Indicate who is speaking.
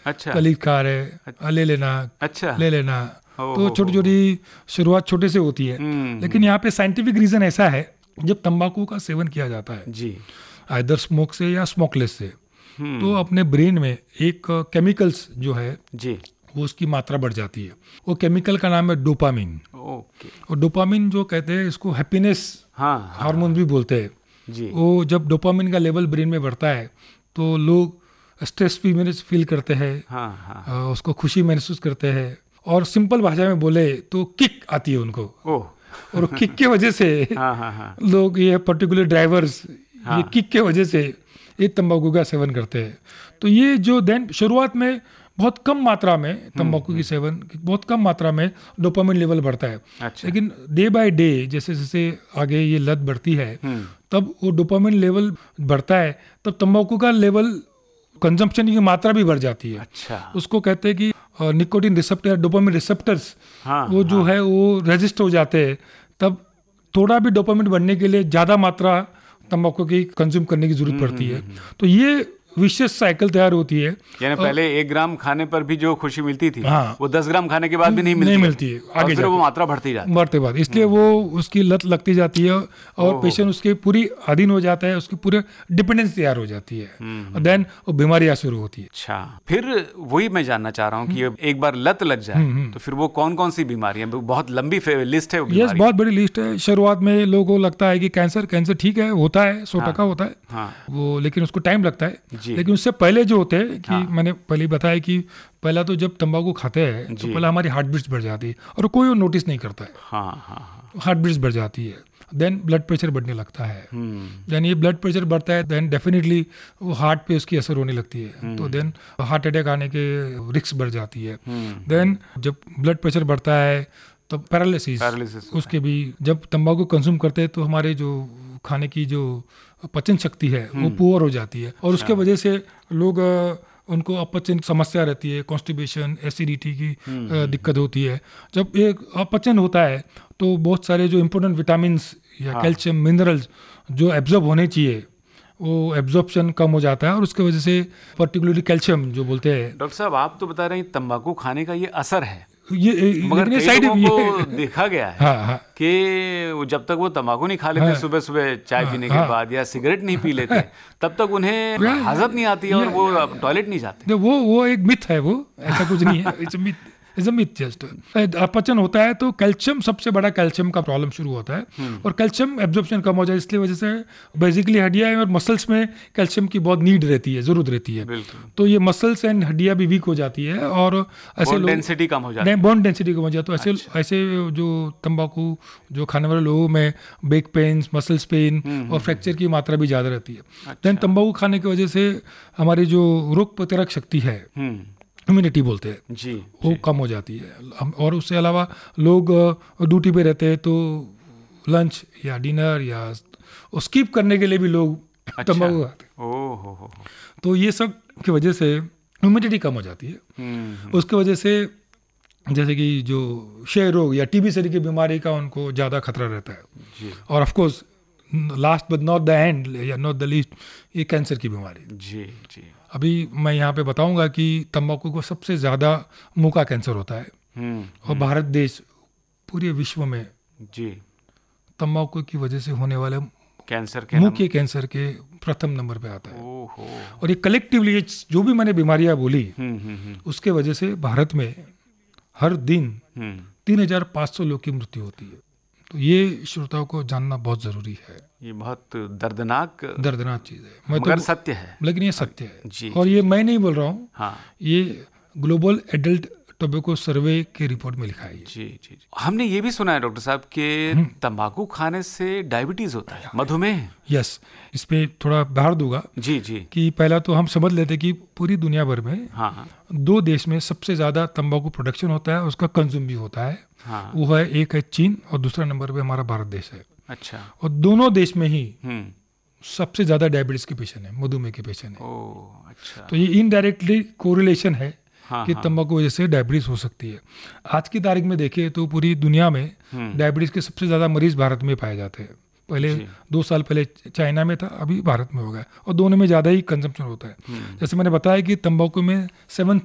Speaker 1: अच्छा।
Speaker 2: कलीग खा रहे, ले लेना,
Speaker 1: अच्छा।
Speaker 2: ले लेना।
Speaker 1: हो,
Speaker 2: तो छोटी छोटी शुरुआत छोटे से होती है। लेकिन यहाँ पे साइंटिफिक रीजन ऐसा है, जब तंबाकू का सेवन किया जाता है
Speaker 1: जी
Speaker 2: आइदर स्मोक से या स्मोकलेस से,
Speaker 1: हम्म,
Speaker 2: तो अपने ब्रेन में एक केमिकल्स जो है
Speaker 1: जी
Speaker 2: वो उसकी मात्रा बढ़ जाती है। वो केमिकल का नाम है डोपामिन।
Speaker 1: ओके।
Speaker 2: और डोपामिन जो कहते हैं इसको हैप्पीनेस
Speaker 1: हाँ हाँ
Speaker 2: हार्मोन भी बोलते हैं।
Speaker 1: जी
Speaker 2: वो जब डोपामिन का लेवल ब्रेन में बढ़ता है तो लोग स्ट्रेस भी फील करते हैं,
Speaker 1: हाँ हाँ
Speaker 2: उसको खुशी महसूस करते हैं, और सिंपल भाषा में बोले तो किक आती है उनको।
Speaker 1: ओह
Speaker 2: और किक के वजह से
Speaker 1: हाँ हाँ हाँ
Speaker 2: लोग, ये पर्टिकुलर ड्राइवर्स,
Speaker 1: हाँ।
Speaker 2: ये किक के वजह से ये तंबाकू का सेवन करते हैं। तो ये जो देन शुरुआत में बहुत कम मात्रा में तंबाकू की सेवन, बहुत कम मात्रा में डोपामिन लेवल बढ़ता है।
Speaker 1: अच्छा।
Speaker 2: लेकिन डे बाय डे जैसे जैसे आगे ये लत बढ़ती है, तब वो डोपामिन लेवल बढ़ता है, तब तंबाकू का लेवल, कंजम्पशन की मात्रा भी बढ़ जाती है।
Speaker 1: अच्छा।
Speaker 2: उसको कहते हैं कि निकोटिन रिसेप्टर, डोपामिन रिसेप्टर्स,
Speaker 1: हाँ,
Speaker 2: वो जो है वो रेजिस्ट हो जाते हैं। तब थोड़ा भी डोपामिन बढ़ने के लिए ज़्यादा मात्रा तंबाकू की कंज्यूम करने की जरूरत पड़ती है। तो ये विशेष साइकिल तैयार होती है।
Speaker 1: यानी पहले 1 ग्राम खाने पर भी जो खुशी मिलती थी,
Speaker 2: हाँ,
Speaker 1: वो 10 ग्राम खाने के बाद भी नहीं मिलती
Speaker 2: है,
Speaker 1: आगे, फिर वो मात्रा बढ़ती जाती है
Speaker 2: बढ़ते बाद, इसलिए वो उसकी लत लगती जाती है और पेशेंट उसके पूरी अधीन हो जाता है, उसकी पूरे डिपेंडेंस तैयार हो जाती है, और देन वो बीमारियां शुरू होती है।
Speaker 1: अच्छा, फिर वही मैं जानना चाह रहा हूँ कि एक बार लत लग जाए तो फिर वो कौन कौन सी बीमारियां, बहुत लंबी लिस्ट है वो
Speaker 2: यस, बहुत बड़ी लिस्ट है। शुरुआत में लोगों को लगता है कि कैंसर ठीक है, होता है, 100% होता है,
Speaker 1: हाँ।
Speaker 2: वो, लेकिन उसको टाइम लगता है।
Speaker 1: जी।
Speaker 2: लेकिन उससे पहले जो होते हैं कि मैंने पहले बताया कि पहला तो जब तंबाकू खाते हैं तो पहले हमारी हार्ट बीट्स बढ़ जाती है और कोई नोटिस नहीं करता है।
Speaker 1: हाँ हाँ
Speaker 2: हार्ट बीट्स बढ़ जाती है, देन ब्लड प्रेशर बढ़ने लगता है। देन ये ब्लड प्रेशर बढ़ता है, देन डेफिनेटली वो हार्ट पे उसकी असर होने लगती है, तो देन हार्ट अटैक आने के रिस्क बढ़ जाती है। देन जब ब्लड प्रेशर बढ़ता है तो पैरालिसिस उसके भी, जब तंबाकू कंज्यूम करते हैं तो हमारे जो खाने की जो पचन शक्ति है वो पुअर हो जाती है, और उसके वजह से लोग, उनको अपचन समस्या रहती है, कॉन्स्टिपेशन, एसिडिटी की दिक्कत होती है। जब एक अपचन होता है तो बहुत सारे जो इम्पोर्टेंट विटामिन या कैल्शियम, मिनरल्स जो एब्जॉर्ब होने चाहिए, वो एब्जॉर्प्शन कम हो जाता है, और उसके वजह से पर्टिकुलरली कैल्शियम जो बोलते हैं।
Speaker 1: डॉक्टर साहब, आप तो बता रहे हैं तंबाकू खाने का ये असर है,
Speaker 2: मगर
Speaker 1: कई
Speaker 2: साइड
Speaker 1: लोगों को देखा गया है
Speaker 2: हाँ।
Speaker 1: कि जब तक वो तंबाकू नहीं खा लेते, सुबह सुबह चाय पीने के बाद या सिगरेट नहीं पी लेते, तब तक उन्हें हाजत नहीं आती है और वो टॉयलेट नहीं जाते।
Speaker 2: वो एक मिथ है, वो ऐसा कुछ नहीं है, इट्स अ मिथ, जस्ट अपचन होता है तो कैल्शियम, सबसे बड़ा कैल्शियम का प्रॉब्लम शुरू होता है, और कैल्शियम एब्जॉर्प्शन कम हो जाए, इसलिए वजह से बेसिकली हड्डियां और मसल्स में कैल्शियम की बहुत नीड रहती है, जरूरत रहती है। तो ये मसल्स एंड हड्डियां भी वीक हो जाती है, और ऐसे
Speaker 1: बोन डेंसिटी कम हो जाती है,
Speaker 2: बोन डेंसिटी कम हो जाती है। तो ऐसे जो तंबाकू जो खाने वाले लोगों में बैक पेन, मसल्स पेन और फ्रैक्चर की मात्रा भी ज़्यादा रहती है। देन तंबाकू खाने की वजह से हमारी जो रोग प्रतिरोधक शक्ति है, इम्यूनिटी बोलते हैं जी, वो कम हो जाती है। और उससे अलावा लोग ड्यूटी पे रहते हैं तो लंच या डिनर या स्किप करने के लिए भी लोग तंबाकू खाते हैं। तो ये सब की वजह से इम्यूनिटी कम हो जाती है। उसके वजह से जैसे कि जो क्षय रोग या टीबी शरीर की बीमारी का उनको ज़्यादा खतरा रहता है जी। और of course last but not the end या नॉट द लीस्ट, ये कैंसर की बीमारी जी जी। अभी मैं यहाँ पे बताऊंगा कि तंबाकू को सबसे ज़्यादा मुंह का कैंसर होता है, और भारत देश पूरे विश्व में जी तंबाकू की वजह से होने वाले कैंसर के मुंह के कैंसर के प्रथम नंबर पे आता है। और ये कलेक्टिवली जो भी मैंने बीमारियां बोली, उसके वजह से भारत में हर दिन 3,500 लोग की मृत्यु होती है। तो ये श्रोताओं को जानना बहुत जरूरी है।
Speaker 1: ये बहुत दर्दनाक
Speaker 2: चीज़ है,
Speaker 1: मगर सत्य है,
Speaker 2: लेकिन ये सत्य है जी, और ये मैं नहीं बोल रहा हूँ, हाँ। ये ग्लोबल एडल्ट टोबैको सर्वे के रिपोर्ट में लिखा है
Speaker 1: जी जी। हमने ये भी सुना है डॉक्टर साहब कि तंबाकू खाने से डायबिटीज होता है, मधुमेह।
Speaker 2: यस, इस पे थोड़ा बाहर दूंगा जी जी, कि पहला तो हम समझ लेते कि पूरी दुनिया भर में हाँ। 2 देश में सबसे ज्यादा तंबाकू प्रोडक्शन होता है, उसका कंज्यूम भी होता है हाँ। वो है, एक है चीन और दूसरा नंबर पे हमारा भारत देश है। अच्छा। और दोनों देश में ही सबसे ज्यादा डायबिटीज के पेशेंट है, मधुमेह के पेशेंट है। अच्छा। तो ये इनडायरेक्टली कोरिलेशन है कि तंबाकू वजह से डायबिटीज हो सकती है। आज की तारीख में देखें तो पूरी दुनिया में डायबिटीज के सबसे ज्यादा मरीज भारत में पाए जाते हैं। पहले 2 साल पहले चाइना में था, अभी भारत में हो गया, और दोनों में ज़्यादा ही कंजम्पशन होता है। जैसे मैंने बताया कि तंबाकू में